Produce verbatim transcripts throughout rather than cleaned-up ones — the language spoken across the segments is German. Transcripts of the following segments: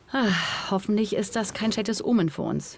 Ah, hoffentlich ist das kein schlechtes Omen für uns.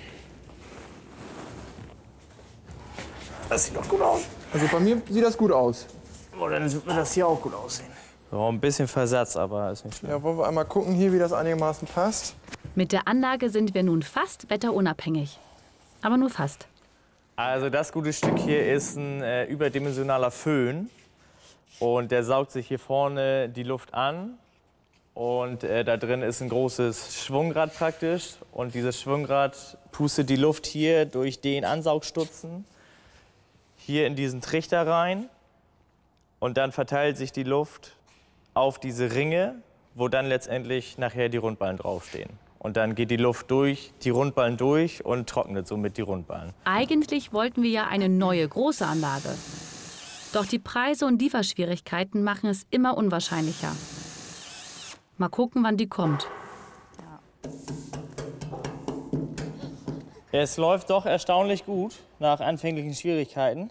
Das sieht doch gut aus. Also bei mir sieht das gut aus. Oh, dann wird das hier auch gut aussehen. So, ein bisschen Versatz, aber ist nicht schlimm. Ja, wollen wir einmal gucken hier, wie das einigermaßen passt? Mit der Anlage sind wir nun fast wetterunabhängig. Aber nur fast. Also das gute Stück hier ist ein äh, überdimensionaler Föhn. Und der saugt sich hier vorne die Luft an. Und äh, da drin ist ein großes Schwungrad praktisch. Und dieses Schwungrad pustet die Luft hier durch den Ansaugstutzen hier in diesen Trichter rein. Und dann verteilt sich die Luft auf diese Ringe, wo dann letztendlich nachher die Rundballen draufstehen. Und dann geht die Luft durch die Rundballen durch und trocknet somit die Rundballen. Eigentlich wollten wir ja eine neue, große Anlage. Doch die Preise und Lieferschwierigkeiten machen es immer unwahrscheinlicher. Mal gucken, wann die kommt. Es läuft doch erstaunlich gut nach anfänglichen Schwierigkeiten.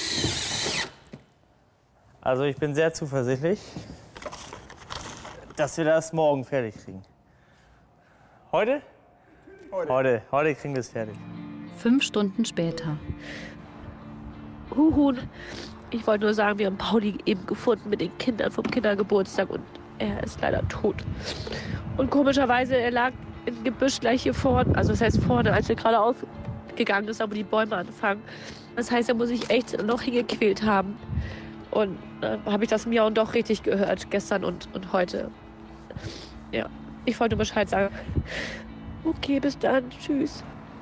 Also ich bin sehr zuversichtlich, dass wir das morgen fertig kriegen. Heute? Heute. Heute, heute kriegen wir es fertig. Fünf Stunden später. Huhun. Ich wollte nur sagen, wir haben Pauli eben gefunden mit den Kindern vom Kindergeburtstag und er ist leider tot. Und komischerweise, er lag im Gebüsch gleich hier vorne, also das heißt vorne, als er gerade ausgegangen ist, aber die Bäume anfangen. Das heißt, er muss sich echt noch hingequält haben. Und äh, habe ich das mir auch doch richtig gehört, gestern und, und heute. Ja, ich wollte Bescheid sagen. Okay, bis dann, tschüss.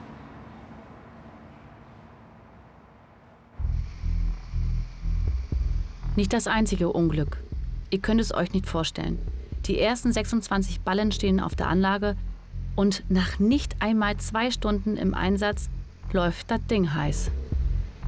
Nicht das einzige Unglück. Ihr könnt es euch nicht vorstellen. Die ersten sechsundzwanzig Ballen stehen auf der Anlage und nach nicht einmal zwei Stunden im Einsatz läuft das Ding heiß.